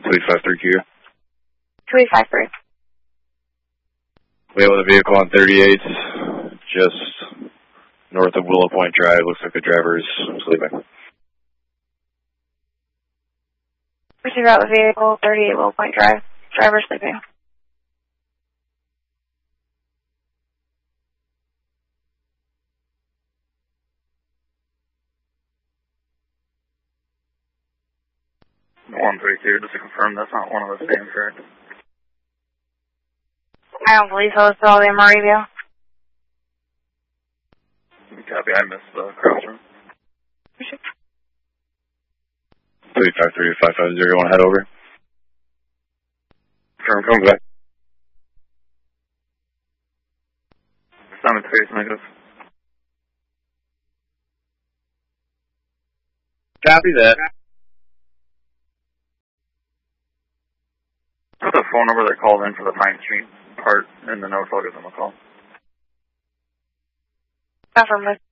353Q. 353. We have a vehicle on 38, just north of Willow Point Drive. Looks like the driver is sleeping. Proceed out the vehicle, 38 Willow Point Drive. Driver sleeping. One 32, just to confirm that's not one of the stands, correct? I don't believe so. It's all the Moravia. Copy, I missed the crossroom. 353-550, you want to head over? Confirm, come back. Summit space negative. Copy that. What's the phone number that called in for the Pine Street part in the note? I'll give them a call. Affirmative.